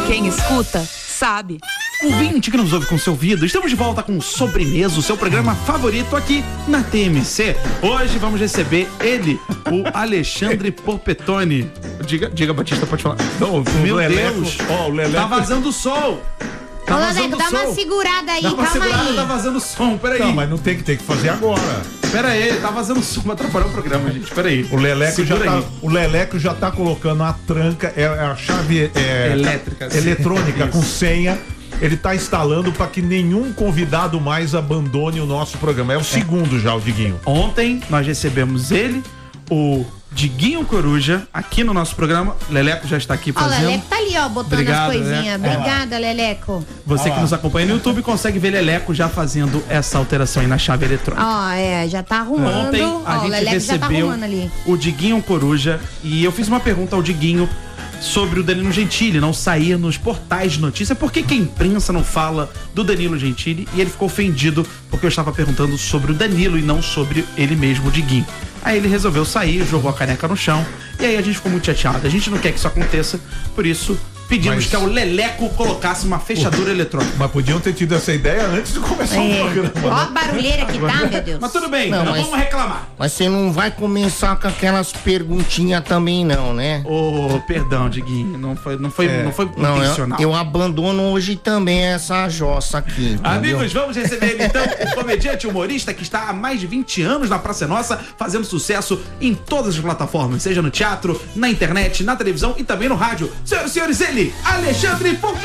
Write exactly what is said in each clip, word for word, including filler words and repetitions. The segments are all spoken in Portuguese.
Quem escuta, sabe. Ouvinte que nos ouve com seu ouvido, estamos de volta com Sobremesa, o seu programa favorito aqui na T M C. Hoje vamos receber ele, o Alexandre Porpetone. Diga, diga, Batista, pode falar. Não, Meu Leleco, Deus, ó, o Leleco. tá vazando som. Tá Ô, vazando Leleco, dá som. uma segurada aí, Dá uma calma segurada, aí. tá vazando som, peraí. Não, mas não tem que ter que fazer agora. Pera aí, tá vazando som, vai atrapalhar o programa, gente, pera aí. O Leleco, já Segura tá, aí. o Leleco já tá colocando a tranca, é, é a chave é, Elétrica, sim. eletrônica Isso. com senha. Ele tá instalando para que nenhum convidado mais abandone o nosso programa. É o segundo já, o Diguinho. Ontem nós recebemos ele, o Diguinho Coruja, aqui no nosso programa. Leleco já está aqui Ó, o fazendo. Leleco tá ali, ó, botando Obrigado, as coisinhas. Leleco. Obrigada, Leleco. Você que nos acompanha no YouTube consegue ver Leleco já fazendo essa alteração aí na chave eletrônica. Ó, é, já tá arrumando. Ontem a Ó, o gente Leleco já tá recebeu arrumando ali. o Diguinho Coruja e eu fiz uma pergunta ao Diguinho sobre o Danilo Gentili não sair nos portais de notícia. Por que que a imprensa não fala do Danilo Gentili? E ele ficou ofendido porque eu estava perguntando sobre o Danilo e não sobre ele mesmo, o Diguinho. Aí ele resolveu sair, jogou a caneca no chão e aí a gente ficou muito chateado. A gente não quer que isso aconteça, por isso pedimos Mas- que o Leleco colocasse uma fechadura eletrônica. Mas podiam ter tido essa ideia antes de começar o É. programa. Ó a né? barulheira que tá, meu Deus. Mas tudo bem, Não, não, mas- vamos reclamar. Mas você não vai começar com aquelas perguntinhas também, não, né? Ô, perdão, Diguinho, não foi, não foi, É. não foi Não, eu, intencional. eu abandono hoje também essa jossa aqui. Entendeu? Amigos, vamos receber ele então, o comediante humorista que está há mais de vinte anos na Praça é Nossa, fazendo sucesso em todas as plataformas, seja no teatro, na internet, na televisão e também no rádio. Senhoras e senhores, ele, Alexandre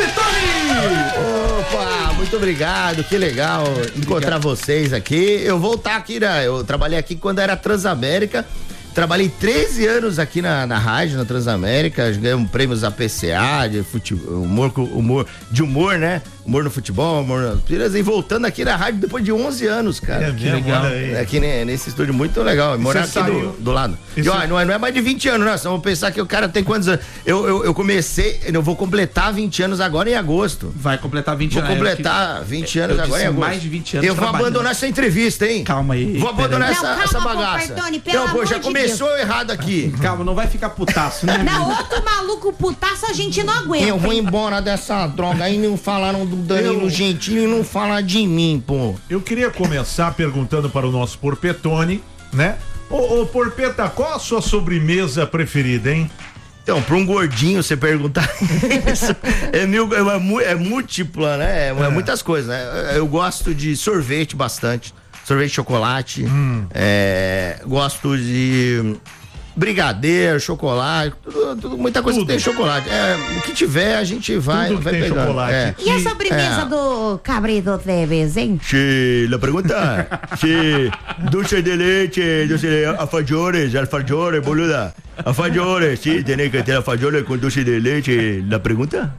Porpetone! Opa, muito obrigado, que legal encontrar vocês aqui. Eu vou estar aqui, né? Eu trabalhei aqui quando era Transamérica. Trabalhei treze anos aqui na, na rádio, na Transamérica, ganhamos prêmios A P C A de futebol, humor, co- humor, de humor, né? Humor no futebol, humor nas piras, e voltando aqui na rádio depois de onze anos, cara. É mesmo, legal. olha aí. É aqui ne- nesse estúdio muito legal, morar aqui Você do, saiu- do lado. E E, você- ó, não, é, não é mais de vinte anos, não. Só vamos pensar que o cara tem quantos anos? Eu, eu, eu comecei, eu vou completar vinte anos agora em agosto. Vai completar vinte Vou anos. completar vinte anos eu agora em disse agosto. mais de vinte anos Eu vou trabalhando. abandonar essa entrevista, hein? Calma aí, Vou abandonar peraí. essa, Não, calma, essa pô, bagaça. Bertone, pelo Então, pô, amor já de começou errado aqui. Calma, não vai ficar putaço, né? Não, outro maluco putaço a gente não aguenta. Eu vou hein? embora dessa droga aí, não falaram do Danilo Eu- Gentili e não falar de mim, pô. Eu queria começar perguntando para o nosso Porpetone, né? Ô, ô Porpeta, qual a sua sobremesa preferida, hein? Então, pra um gordinho você perguntar isso, é, mil, é, mu- é múltipla, né? É, é muitas coisas, né? Eu gosto de sorvete bastante, sorvete de chocolate, é, gosto de brigadeiro, chocolate, tudo, tudo- muita coisa Tudo. que tem chocolate. É, o que tiver a gente vai, Tudo que vai tem pegando. chocolate. É. E a sobremesa É. do cabrito Teves, hein? Sí, la pregunta. Sí, dulce de leche, dulce de alfajores, alfajores, boluda. Alfajores, sí, tiene que ter alfajores com dulce de leche. La pregunta?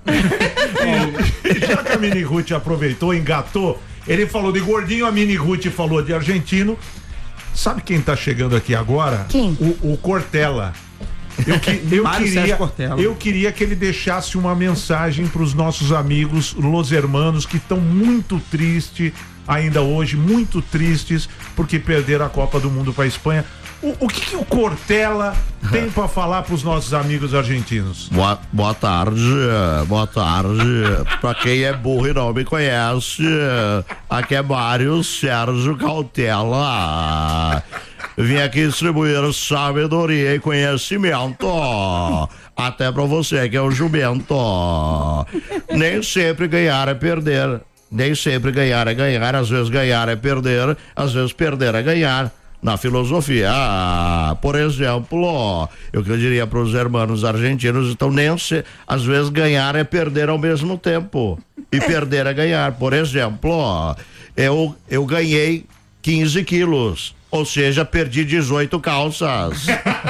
Já que a Mini Ruth aproveitou, engatou, ele falou de gordinho, a Mini Ruth falou de argentino. Sabe quem tá chegando aqui agora? Quem? O, o Cortella. Eu, que, eu, Mário queria, Sérgio Cortella. eu queria que ele deixasse uma mensagem para os nossos amigos Los Hermanos que estão muito tristes ainda hoje, muito tristes porque perderam a Copa do Mundo para a Espanha. O, o que, que o Cortella tem para falar para os nossos amigos argentinos? Boa, boa tarde, boa tarde. Pra quem é burro e não me conhece, aqui é Mário Sérgio Cautela. Vim aqui distribuir sabedoria e conhecimento. Até pra você que é o jumento. Nem sempre ganhar é perder. Nem sempre ganhar é ganhar. Às vezes ganhar é perder. Às vezes perder é ganhar. Na filosofia, ah, por exemplo, eu que eu diria para os irmãos argentinos, então nem se, às vezes ganhar é perder ao mesmo tempo e perder é ganhar. Por exemplo, eu, eu ganhei quinze quilos, ou seja, perdi dezoito calças.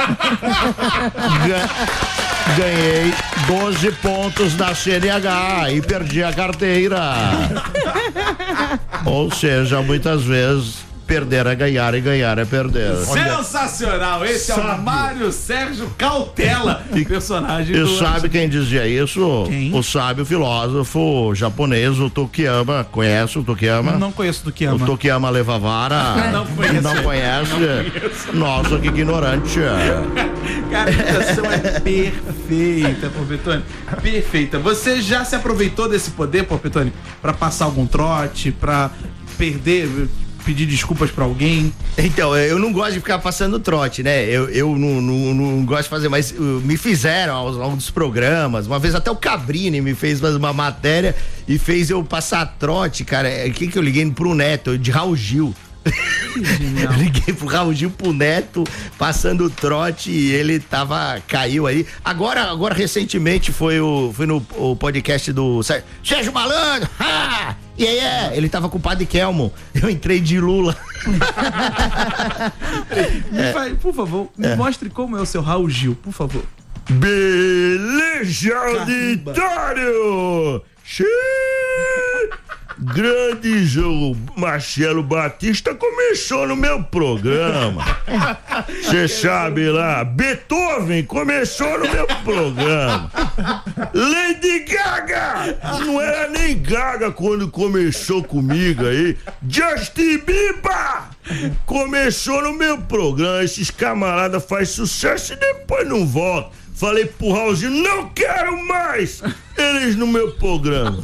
Ga- Ganhei doze pontos da C N H e perdi a carteira. Ou seja, muitas vezes perder é ganhar e ganhar é perder. Sensacional! Esse Sábio. é o Mário Sérgio Cautela, personagem E do... sabe quem dizia isso? Quem? O sábio filósofo japonês, o Tokiyama. Conhece o Tokiyama? Não conheço do que O ama. Tokiyama leva vara. Não conheço. Não conhece? Nossa, que ignorante. Cara, a imitação é perfeita, Porpetone. Perfeita. Você já se aproveitou desse poder, Porpetone, pra passar algum trote, pra perder, pedir desculpas pra alguém? Então, eu não gosto de ficar passando trote, né? Eu, eu não, não, não gosto de fazer, mas uh, me fizeram ao longo dos programas. Uma vez até o Cabrini me fez fazer uma matéria e fez eu passar trote, cara. O que que eu liguei pro Neto? De Raul Gil. Eu liguei pro Raul Gil, pro Neto, passando o trote e ele tava, caiu aí. Agora, agora recentemente foi o, foi no o podcast do Sérgio Malandro, ha! E aí é, ele tava com o Padre Kelmo, eu entrei de Lula. Me faz, por favor, me É. mostre como é o seu Raul Gil, por favor. Beleza, auditório! Xiii! Grande João Marcelo Batista começou no meu programa. Você sabe lá, Beethoven começou no meu programa. Lady Gaga não era nem Gaga quando começou comigo aí. Justin Bieber começou no meu programa. Esses camaradas fazem sucesso e depois não voltam. Falei pro Raulzinho, não quero mais eles no meu programa.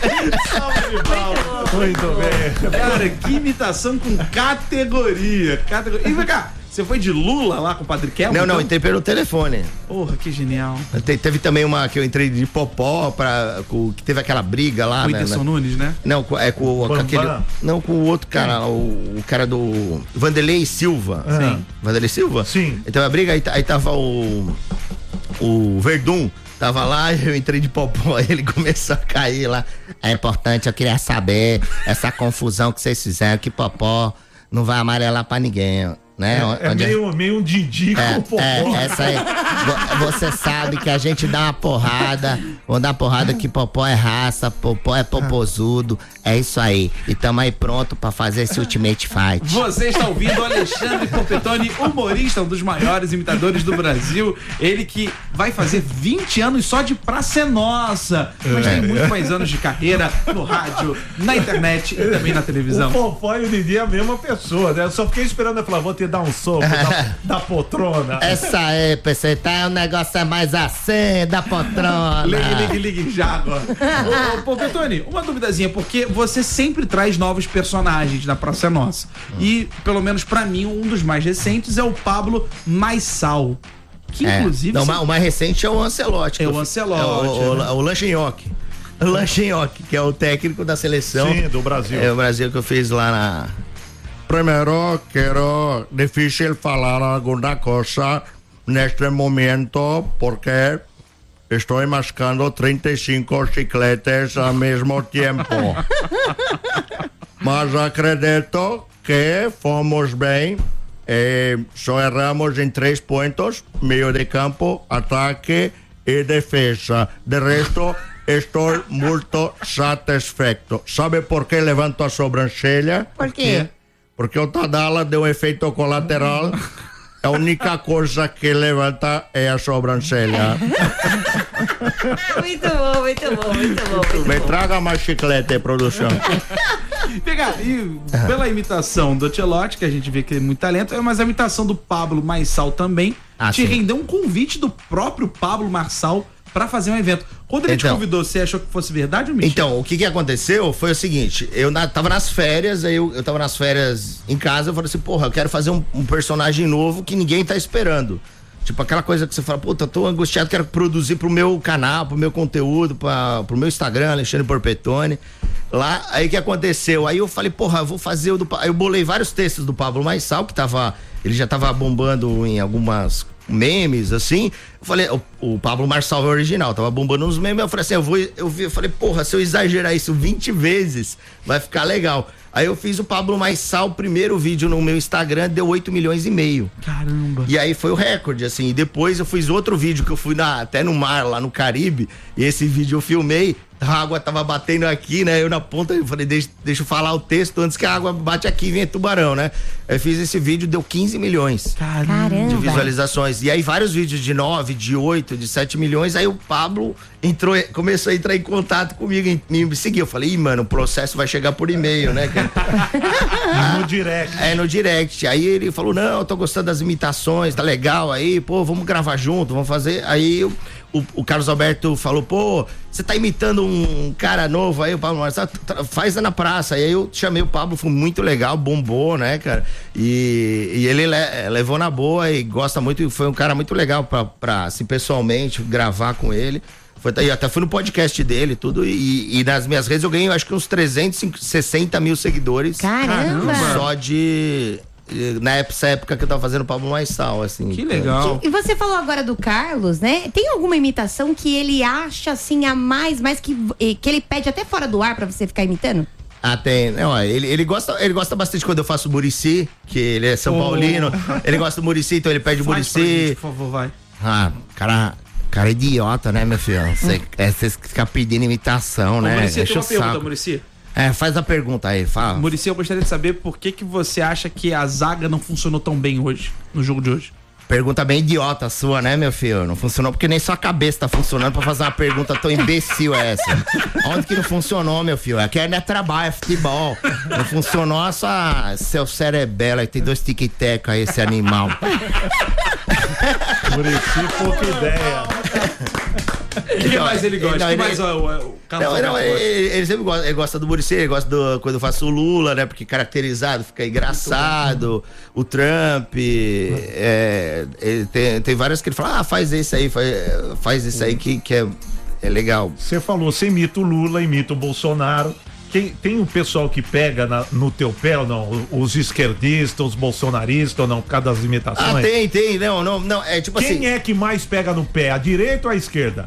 Muito bem. Cara, que imitação com categoria. categoria. E vem cá, você foi de Lula lá com o Padre Kelmo? Não, não, então? entrei pelo telefone. Porra, que genial. Te- Teve também uma que eu entrei de Popó, pra, com, que teve aquela briga lá, O né? Whindersson né? Nunes, né? Não, com- é com, com Bambam. aquele. Não, com o outro cara, o, o cara do Vanderlei Silva. Sim. Vanderlei Silva? Sim. Então a briga, aí, aí tava o. O Verdun. Tava lá, eu entrei de popó, aí ele começou a cair lá. É importante, eu queria saber essa confusão que vocês fizeram, que Popó não vai amarelar pra ninguém, né? É Onde- meio, meio um Didi com o popó. é, é, essa aí. Vo- Você sabe que a gente dá uma porrada, vou dar uma porrada que Popó é raça, Popó é popozudo, é isso aí. E tamo aí pronto pra fazer esse Ultimate Fight. Você está ouvindo o Alexandre Porpetone, humorista, um dos maiores imitadores do Brasil. Ele que vai fazer vinte anos só de Praça é Nossa. Mas tem muito mais anos de carreira no rádio, na internet e também na televisão. O Popó e o Didi é a mesma pessoa, né? Eu só fiquei esperando ele falar, vou te dar um soco da, da poltrona. Essa aí, P C, tá? O negócio é mais assim, da poltrona. Ligue, ligue, ligue já agora. Ô, ô, Porpetone, uma duvidazinha, porque você sempre traz novos personagens na Praça é Nossa. E, pelo menos pra mim, um dos mais recentes é o Pablo Maissal. Que, É. inclusive... Não, você- o mais recente é o Ancelotti. É que o eu- Ancelotti, É o, o, né? o Lanchinhoque. O Lanchinhoque, que é o técnico da seleção. Sim, do Brasil. É o Brasil que eu fiz lá na... Primero quiero difícil falar alguna cosa neste momento porque estou mascando trinta e cinco chicletes ao mesmo tempo. Mas acredito que fomos bem. Eh, só erramos em três pontos: meio de campo, ataque e defesa. De resto, estou muito satisfeito. Sabe por que levanto a sobrancelha? Por quê? Porque o Tadala deu um efeito colateral. A única coisa que levanta é a sobrancelha. Muito bom, muito bom, muito bom. Muito Me bom. traga mais chiclete, produção. Pegar, e pela imitação do Ancelotti, que a gente vê que tem muito talento, é mas a imitação do Pablo Maissal também Ah, te sim. rendeu um convite do próprio Pablo Maissal pra fazer um evento. Quando ele te Então. convidou, você achou que fosse verdade ou mentira? Então, o que que aconteceu foi o seguinte, eu na, tava nas férias, aí eu, eu tava nas férias em casa, eu falei assim, porra, eu quero fazer um, um personagem novo que ninguém tá esperando. Tipo, aquela coisa que você fala, puta, tô angustiado, quero produzir pro meu canal, pro meu conteúdo, pra, pro meu Instagram, Alexandre Porpetone. Lá, aí o que aconteceu? Aí eu falei, porra, eu vou fazer o do... Pa-" Aí eu bolei vários textos do Pablo Maissal, que tava... Ele já tava bombando em algumas memes, assim. Eu falei, o, o Pablo Marçal é o original, tava bombando uns memes, eu falei assim, eu vou, eu vi, eu falei, porra, se eu exagerar isso vinte vezes, vai ficar legal. Aí eu fiz o Pablo Marçal, o primeiro vídeo no meu Instagram, deu oito milhões e meio. Caramba. E aí foi o recorde, assim, e depois eu fiz outro vídeo que eu fui na, até no mar, lá no Caribe, e esse vídeo eu filmei, a água tava batendo aqui, né, eu na ponta, eu falei, deixa, deixa eu falar o texto antes que a água bate aqui e venha tubarão, né. Eu fiz esse vídeo, deu quinze milhões. Caramba. De visualizações. E aí vários vídeos de nove, de oito, de sete milhões, aí o Pablo entrou, começou a entrar em contato comigo, me seguiu. Eu falei, ih, mano, o processo vai chegar por e-mail, né, cara? No direct. É, no direct. Aí ele falou, não, eu tô gostando das imitações, tá legal aí, pô, vamos gravar junto, vamos fazer. Aí o, o, o Carlos Alberto falou, pô, você tá imitando um cara novo aí, o Pablo Marçal, faz na praça. Aí eu chamei o Pablo, foi muito legal, bombou, né, cara? E, e ele le, levou na boa e gosta muito, foi um cara muito legal pra, pra assim, pessoalmente, gravar com ele. Foi, eu até fui no podcast dele, tudo, e, e nas minhas redes eu ganhei, acho que uns trezentos e sessenta mil seguidores. Caramba! Só de... Na essa época que eu tava fazendo o Pablo Marçal, assim. Que legal. E você falou agora do Carlos, né? Tem alguma imitação que ele acha, assim, a mais, mais que, que ele pede até fora do ar pra você ficar imitando? Ah, tem. Não, ele, ele, gosta, ele gosta bastante quando eu faço o Muricy, que ele é São oh. Paulino. Ele gosta do Muricy, então ele pede o Muricy. Por favor, vai. Ah, cara... Cara idiota, né, meu filho? Você é, fica pedindo imitação, né? Muricy, tem uma saco. pergunta, Muricy. É, faz a pergunta aí, fala. Muricy, eu gostaria de saber por que que você acha que a zaga não funcionou tão bem hoje, no jogo de hoje. Pergunta bem idiota sua, né, meu filho? Não funcionou porque nem sua cabeça tá funcionando pra fazer uma pergunta tão imbecil essa. Onde que não funcionou, meu filho? Aqui não é trabalho, é futebol. Não funcionou a sua, seu cerebelo aí, tem dois tic-tac aí, esse animal. Muricy, pouca ideia. O que mais ele gosta? Não, que ele, mais o, o, o Carlos não, não, ele, ele sempre gosta, ele gosta do Muricy, ele gosta do, quando eu faço o Lula, né? Porque caracterizado, fica engraçado. O Trump, é, tem, tem várias que ele fala, ah, faz esse aí, faz, faz esse aí que, que é, é legal. Você falou, você imita o Lula, imita o Bolsonaro. Quem, tem um pessoal que pega na, no teu pé ou não? Os esquerdistas, os bolsonaristas ou não, por causa das imitações? Ah, tem, tem, não, não, não, é tipo Quem assim... Quem é que mais pega no pé, a direita ou a esquerda?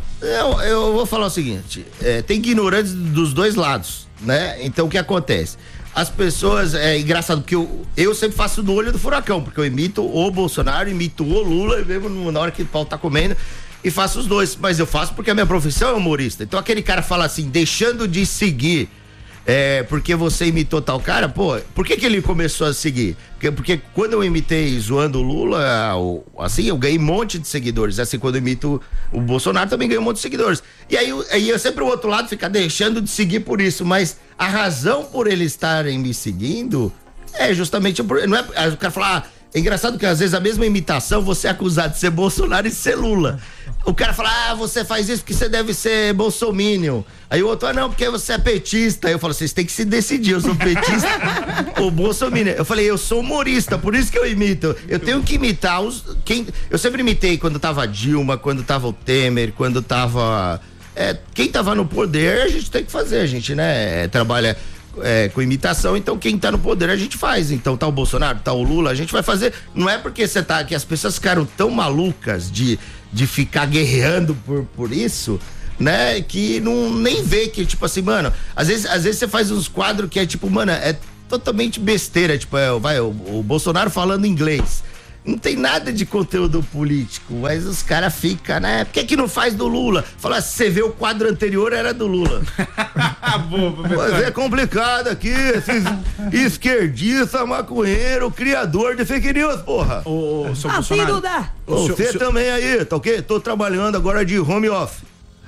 Eu, eu vou falar o seguinte, é, tem ignorantes dos dois lados, né? Então o que acontece? As pessoas, é engraçado porque eu, eu sempre faço do olho do furacão, porque eu imito o Bolsonaro, imito o Lula, e mesmo na hora que o pau tá comendo, e faço os dois, mas eu faço porque a minha profissão é humorista. Então aquele cara fala assim, deixando de seguir, é, porque você imitou tal cara, pô, por que que ele começou a seguir? Porque, porque quando eu imitei zoando o Lula, assim, eu ganhei um monte de seguidores. Assim, quando eu imito o Bolsonaro, também ganhei um monte de seguidores. E aí, aí eu sempre o outro lado fica deixando de seguir por isso, mas a razão por eles estarem me seguindo é justamente por, não é, o cara fala, ah, é engraçado que às vezes a mesma imitação você é acusado de ser Bolsonaro e de ser Lula. O cara fala, ah, você faz isso porque você deve ser bolsominion. Aí o outro, ah, não, porque você é petista. Aí eu falo, vocês têm que se decidir, eu sou petista ou bolsominion. Eu falei, eu sou humorista, por isso que eu imito. Eu tenho que imitar os... Quem, eu sempre imitei quando tava Dilma, quando tava o Temer, quando tava... É, quem tava no poder, a gente tem que fazer, a gente, né, trabalha... É, com imitação, então quem tá no poder a gente faz. Então tá o Bolsonaro, tá o Lula, a gente vai fazer. Não é porque você tá aqui, as pessoas ficaram tão malucas de, de ficar guerreando por, por isso, né? Que não nem vê que, tipo assim, mano, às vezes, às vezes você faz uns quadros que é tipo, mano, é totalmente besteira. Tipo, é, vai, o, o Bolsonaro falando inglês. Não tem nada de conteúdo político, mas os caras ficam, né? Por que que não faz do Lula? Fala, se você vê o quadro anterior, era do Lula. Boa, mas é complicado aqui, esses esquerdista, maconheiro, criador de fake news, porra. Ô, ô, seu assim não dá. Você seu, também seu... aí, tá ok? Tô trabalhando agora de home office.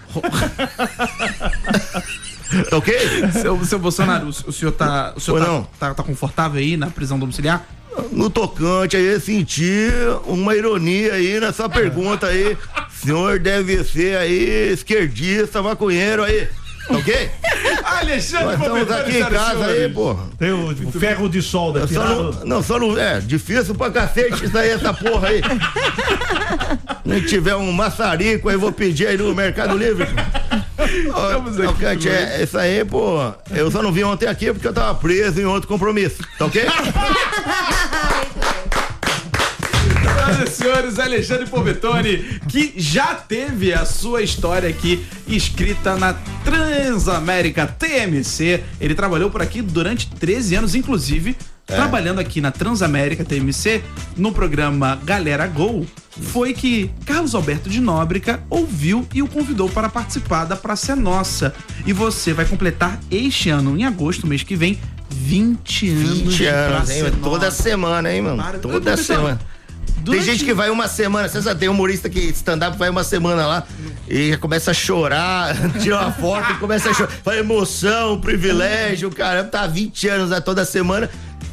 Tá ok? Seu, seu Bolsonaro, o, o senhor, tá, o senhor tá, não. Tá, tá confortável aí na prisão domiciliar? No tocante aí, senti uma ironia aí nessa pergunta aí. O senhor deve ser aí esquerdista, maconheiro aí, ok? Alexandre, nós estamos aqui em casa aí, porra. Tem o, o ferro de solda. Só não, não, só não, é difícil pra cacete isso aí, essa porra aí. Se tiver um maçarico aí, vou pedir aí no Mercado Livre. Ó, Alcante, é, isso aí, pô. Eu só não vim ontem aqui porque eu tava preso em outro compromisso, tá ok? Senhoras e senhores, Alexandre Porpetone, que já teve a sua história aqui escrita na Transamérica T M C. Ele trabalhou por aqui durante treze anos, inclusive, é. trabalhando aqui na Transamérica T M C, no programa Galera Gol, foi que Carlos Alberto de Nóbrega ouviu e o convidou para participar da Praça é Nossa. E você vai completar este ano, em agosto, mês que vem, vinte anos vinte de anos, Praça hein? é Toda Nossa. semana, hein, mano? Para, Toda semana. Durante... Tem gente que vai uma semana, você sabe, tem humorista que stand-up vai uma semana lá e começa a chorar, tira uma foto e começa a chorar. Fala emoção, privilégio, caramba, tá há vinte anos né, toda semana.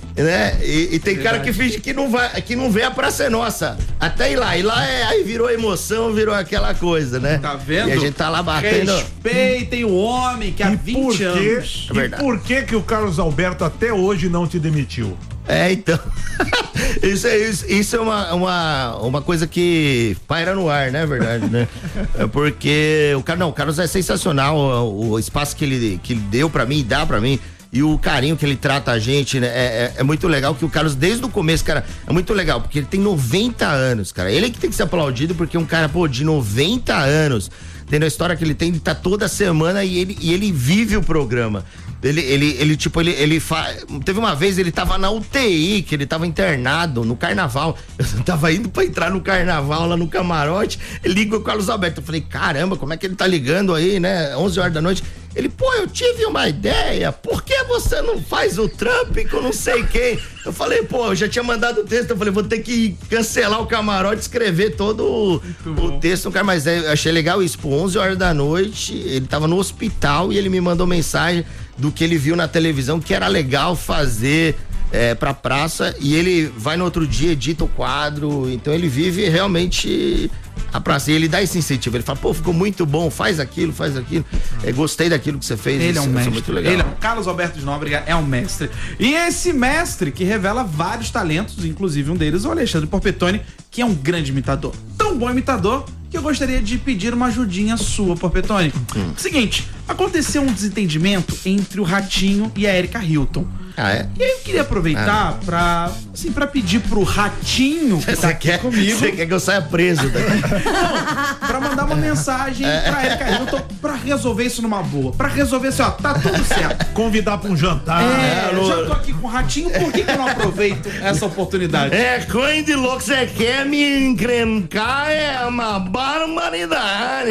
Né? E, e tem Verdade. cara que finge que não vai, que não vê a Praça é Nossa. Até ir lá. E lá é, aí virou emoção, virou aquela coisa, né? Tá vendo? E a gente tá lá batendo. Respeitem o homem que há vinte anos. E por que que o Carlos Alberto até hoje não te demitiu? É, então. isso, é, isso, isso é uma, uma, uma coisa que paira no ar, né? Verdade, né? É porque o cara, não, o Carlos é sensacional. O, o espaço que ele, que ele deu pra mim, dá pra mim. E o carinho que ele trata a gente, né? É, é, é muito legal que o Carlos, desde o começo, cara, é muito legal, porque ele tem noventa anos, cara. Ele é que tem que ser aplaudido, porque um cara, pô, de noventa anos, tendo a história que ele tem, ele tá toda semana e ele, e ele vive o programa. Ele, ele, ele tipo, ele, ele fa... teve uma vez, ele tava na U T I, que ele tava internado no carnaval. Eu tava indo pra entrar no carnaval lá no camarote, liga o Carlos Alberto. Eu falei, caramba, como é que ele tá ligando aí, né? onze horas da noite. Ele, pô, eu tive uma ideia, por que você não faz o Trump com não sei quem? Eu falei, pô, eu já tinha mandado o texto, eu falei, vou ter que cancelar o camarote, escrever todo o, o texto, cara, mas é, eu achei legal isso, pô, onze horas da noite, ele tava no hospital e ele me mandou mensagem do que ele viu na televisão, que era legal fazer é, pra praça, e ele vai no outro dia, edita o quadro, então ele vive realmente a praça, e ele dá esse incentivo, ele fala, pô, ficou muito bom, faz aquilo, faz aquilo, é, gostei daquilo que você fez. Ele isso, é um mestre, muito legal. ele é um, Carlos Alberto de Nóbrega é um mestre, e esse mestre que revela vários talentos, inclusive um deles o Alexandre Porpetone, que é um grande imitador, tão bom imitador que eu gostaria de pedir uma ajudinha sua, Porpetone. Hum. Seguinte, aconteceu um desentendimento entre o Ratinho e a Erika Hilton. Ah, é? E aí eu queria aproveitar ah. pra, assim, pra pedir pro Ratinho que tá aqui comigo. Você quer que eu saia preso daqui? Não, pra mandar uma mensagem pra Erika Hilton pra resolver isso numa boa. Pra resolver assim, ó, tá tudo certo. Convidar pra um jantar. É, eu já tô aqui com o Ratinho, por que que eu não aproveito essa oportunidade? É, coisa de louco, você quer me encrencar, é uma barbaridade.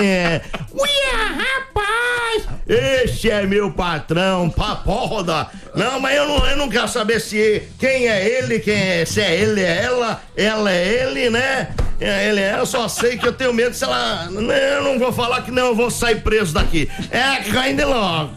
Uia, rapaz! Este é meu patrão, papoda. Não, mas eu não, eu não quero saber se quem é ele, quem é, se é ele, é ela, ela é ele, né? É ele, é, eu só sei que eu tenho medo se ela. Eu não vou falar que não, eu vou sair preso daqui. É, cai de louco.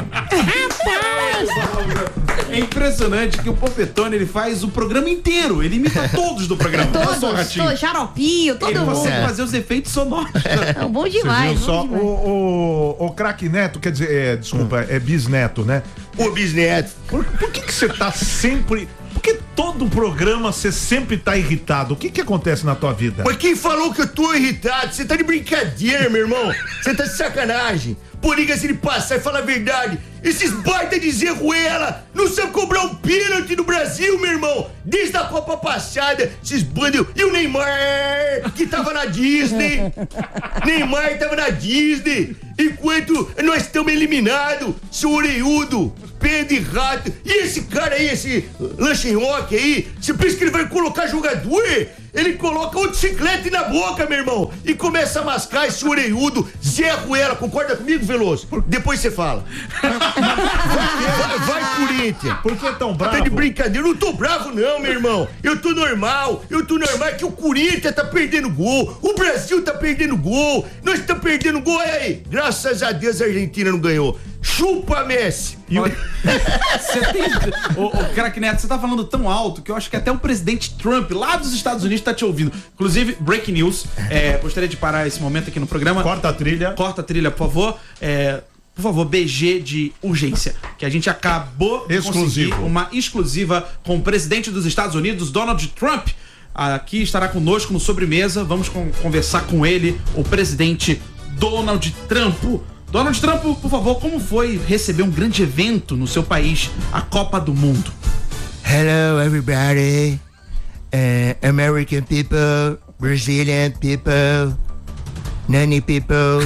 Rapaz! É impressionante que o Porpetone, ele faz o programa inteiro, ele imita todos do programa. Todos, só o Ratinho. todo, xaropinho, todo ele mundo. consegue É. fazer os efeitos sonoros. É bom demais. Viu só, bom demais. o, o, o craque Neto, quer dizer, é, desculpa, é bisneto, né? O bisneto. Por, por que que você tá sempre... Por que todo programa você sempre tá irritado? O que que acontece na tua vida? Mas quem falou que eu tô irritado? Você tá de brincadeira, meu irmão. Você tá de sacanagem. Pô, liga-se de passar e fala a verdade. Esses baita de Zé Ruela não sabem cobrar um pênalti no Brasil, meu irmão. Desde a Copa passada, esses bandos. E o Neymar, que tava na Disney. Neymar tava na Disney. Enquanto nós estamos eliminados, seu orelhudo, pé de rato. E esse cara aí, esse lanche rock aí, você pensa que ele vai colocar jogador? Ele coloca um chiclete na boca, meu irmão, e começa a mascar esse orelhudo, Zé Ruela. Concorda comigo, Veloso? Depois você fala. Vai, vai, vai, Corinthians. Por que tão bravo? Tá de brincadeira, eu não tô bravo não, meu irmão. Eu tô normal, eu tô normal, que o Corinthians tá perdendo gol, o Brasil tá perdendo gol, nós tá perdendo gol, olha aí. Graças a Deus a Argentina não ganhou. Chupa, Messi. E o... Você tem... Ô, ô, craque Neto, você tá falando tão alto que eu acho que até o presidente Trump, lá dos Estados Unidos, tá te ouvindo. Inclusive, breaking news. É, gostaria de parar esse momento aqui no programa. Corta a trilha. Corta a trilha, por favor. É, por favor, B G de urgência. Que a gente acabou de Exclusivo. conseguir uma exclusiva com o presidente dos Estados Unidos, Donald Trump. Aqui estará conosco no Sobremesa. Vamos com, conversar com ele, o presidente Donald Trump. Donald Trump, por favor, como foi receber um grande evento no seu país, a Copa do Mundo? Hello, everybody. uh, American people, Brazilian people, nanny people,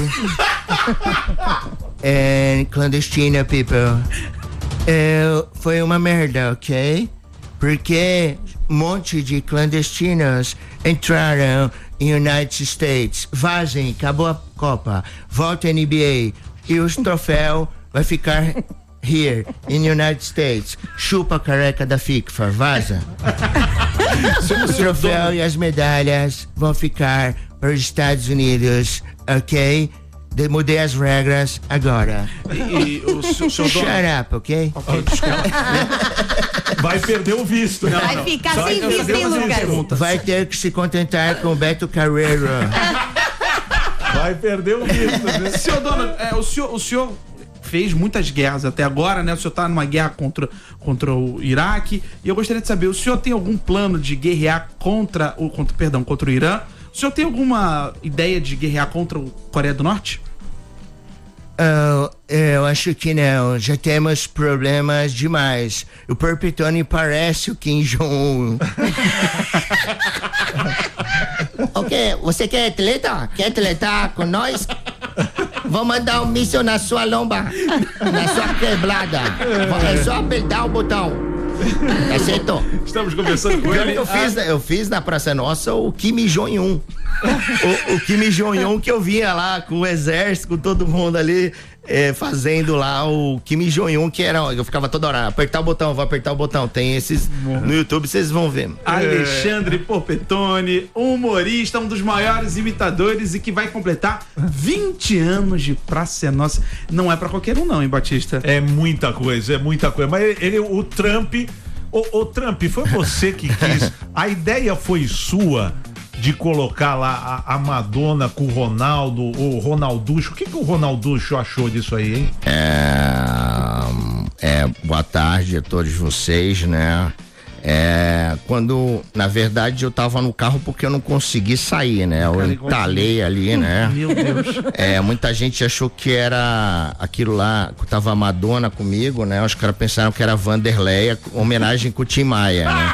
and clandestino people. Uh, foi uma merda, ok? Porque um monte de clandestinos entraram em United States. Vazem, acabou a Copa. Volta a N B A. E os troféus vai ficar here, in United States. Chupa a careca da FIFA, vaza. Os troféus e as medalhas vão ficar para os Estados Unidos, ok? De, mudei as regras agora. E, e o seu, seu Shut dono... up, ok? Vai perder o visto. Não, Vai não. ficar Vai- sem eu visto, sabia hein, fazer Lucas? perguntas. Vai ter que se contentar com o Beto Carreiro. Vai perder o visto. Né? Seu dono, é, o senhor... O senhor fez muitas guerras até agora, né? O senhor tá numa guerra contra, contra o Iraque. E eu gostaria de saber, o senhor tem algum plano de guerrear contra o... Contra, perdão, contra o Irã? O senhor tem alguma ideia de guerrear contra o Coreia do Norte? Oh, eu acho que não. Já temos problemas demais. O Perpetone parece o Kim Jong-un. Ok, você quer atleta? Quer atletar com nós? Vou mandar um míssil na sua lomba, na sua quebrada. É só apertar o botão. Tá certo? Estamos conversando com ele. Eu fiz, eu fiz na Praça Nossa o Kim Jong-un. O, o Kim Jong-un que eu via lá com o exército, com todo mundo ali, é, fazendo lá o Kim Jong-un, que era. Eu ficava toda hora, apertar o botão, vou apertar o botão. Tem esses no YouTube, vocês vão ver. Alexandre Porpetone, humorista, um dos maiores imitadores e que vai completar vinte anos de Praça é Nossa. Não é pra qualquer um não, hein, Batista? É muita coisa, é muita coisa. Mas ele, o Trump... O, o Trump, foi você que quis... A ideia foi sua de colocar lá a, a Madonna com o Ronaldo, o Ronalducho. O que, que o Ronalducho achou disso aí, hein? É, é, boa tarde a todos vocês, né? É, quando, na verdade, eu tava no carro porque eu não consegui sair, né? Eu entalei ali, né? Meu Deus. É, muita gente achou que era aquilo lá, que tava a Madonna comigo, né? Os caras pensaram que era Vanderleia, homenagem com o Tim Maia, né?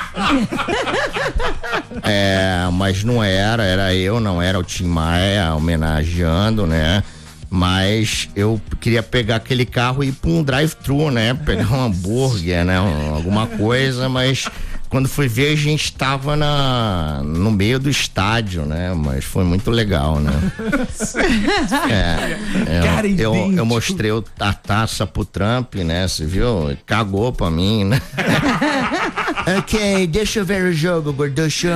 É, mas não era, era eu, não era o Tim Maia homenageando, né? Mas eu queria pegar aquele carro e ir pra um drive-thru, né? Pegar um hambúrguer, né? Alguma coisa, mas quando fui ver a gente tava na, no meio do estádio, né? Mas foi muito legal, né? É, Cara, eu, eu, idêntico. eu mostrei o- a taça pro Trump, né? Você viu? Cagou pra mim, né? Ok, deixa eu ver o jogo, gorducho.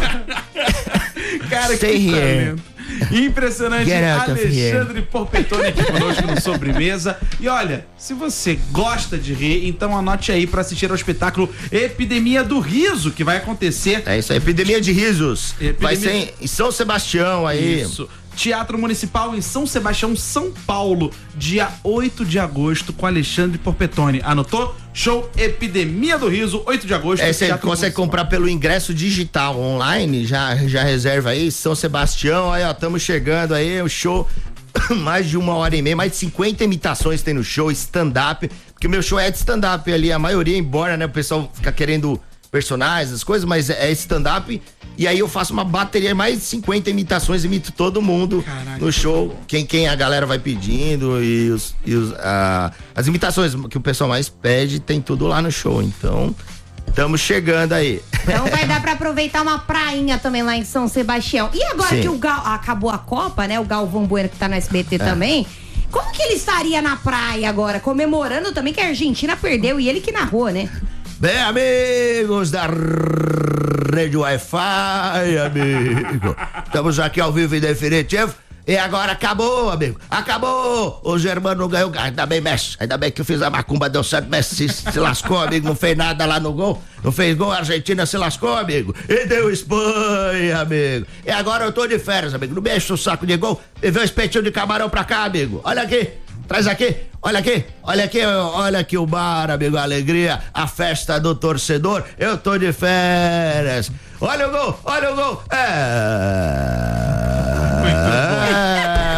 Cara, Stay que here. talento. Impressionante, Get out of Alexandre Porpetone aqui conosco no Sobremesa. E olha, se você gosta de rir, então anote aí para assistir ao espetáculo Epidemia do Riso, que vai acontecer. É isso aí, epidemia de risos. Epidemia- Vai ser em- em São Sebastião aí. Isso. Teatro Municipal em São Sebastião, São Paulo, dia oito de agosto, com Alexandre Porpetone. Anotou? Show Epidemia do Riso, oito de agosto. É, você Teatro consegue Municipal. comprar pelo ingresso digital online, já, já reserva aí, São Sebastião, aí ó, estamos chegando aí, o show, mais de uma hora e meia, mais de cinquenta imitações tem no show, stand-up, porque o meu show é de stand-up ali, a maioria, embora, né, o pessoal fica querendo personagens, as coisas, mas é stand-up, e aí eu faço uma bateria, mais de cinquenta imitações, imito todo mundo Caraca. no show, quem, quem a galera vai pedindo, e, os, e os, ah, as imitações que o pessoal mais pede, tem tudo lá no show, então... Estamos chegando aí. Então vai dar pra aproveitar uma prainha também lá em São Sebastião. E agora Sim. que o Gal, acabou a Copa, né? O Galvão Bueno que tá no S B T também. Como que ele estaria na praia agora? Comemorando também que a Argentina perdeu e ele que narrou, né? Bem, amigos da Rede Wi-Fi, amigo. Estamos aqui ao vivo e definitivo. E agora acabou, amigo. Acabou! O Germano não ganhou. Ainda bem, Messi. Ainda bem que eu fiz a macumba, deu certo. Messi se, se lascou, amigo. Não fez nada lá no gol. Não fez gol. A Argentina se lascou, amigo. E deu Espanha, amigo. E agora eu tô de férias, amigo. Não mexe o saco de gol. Me vê um espetinho de camarão pra cá, amigo. Olha aqui. Traz aqui, olha aqui, olha aqui, olha aqui o bar, amigo, a alegria, a festa do torcedor, eu tô de férias. Olha o gol, olha o gol. É, é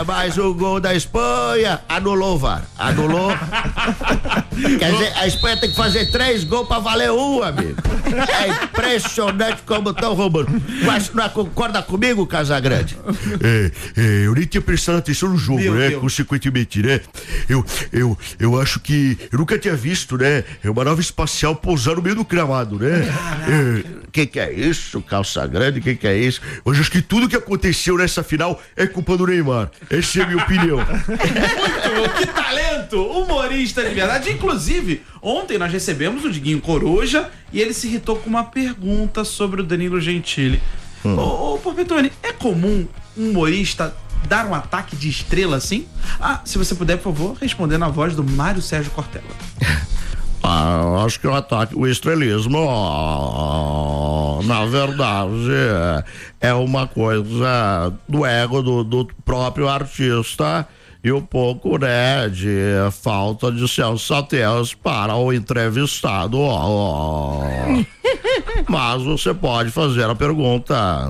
mas o gol da Espanha anulou o V A R. Anulou. Quer dizer, a Espanha tem que fazer três gols pra valer um, amigo. É impressionante como estão roubando. Mas não concorda comigo, Casagrande? É, é, eu nem tinha prestado atenção no jogo, Meu né? Deus. Consequentemente, né? Eu, eu, eu acho que eu nunca tinha visto, né? É uma nave espacial pousar no meio do gramado, né? O que que é isso, Calça Grande? O que que é isso? Mas acho que tudo que aconteceu nessa final é culpa do Neymar. Essa é a minha opinião. Muito bom, que talento! Humorista de verdade. Inclusive, ontem nós recebemos o Diguinho Coruja e ele se irritou com uma pergunta sobre o Danilo Gentili. Hum. Ô, ô Porpetone, é comum um humorista dar um ataque de estrela assim? Ah, se você puder, por favor, responder na voz do Mário Sérgio Cortella. Ah, acho que o ataque, o estrelismo, ó, na verdade, é uma coisa do ego do, do próprio artista e um pouco, né, de falta de sensatez para o entrevistado. Ó. Mas você pode fazer a pergunta.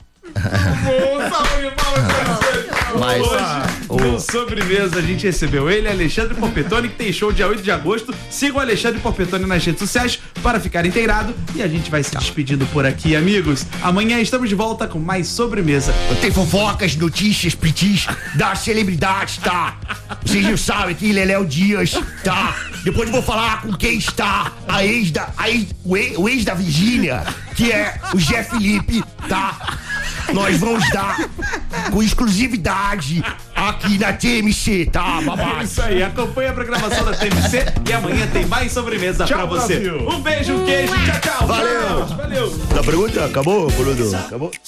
Mas hoje, o... no Sobremesa, a gente recebeu ele, Alexandre Porpetone, que tem show dia oito de agosto. Siga o Alexandre Porpetone nas redes sociais para ficar inteirado. E a gente vai se despedindo por aqui, amigos. Amanhã estamos de volta com mais Sobremesa. Tem fofocas, notícias, pitis das celebridades, tá? Vocês não sabem que Leléo Dias, tá? Depois eu vou falar com quem está a ex da, a ex, o, ex, o ex da Virgínia, que é o Zé Felipe, tá? Nós vamos dar com exclusividade aqui na T M C, tá, babá? É isso aí, acompanha a programação da T M C e amanhã tem mais Sobremesa Tchau, pra você. Brasil. Um beijo, um queijo, tchau, tchau. Valeu. Valeu. A pergunta acabou, boludo? Acabou?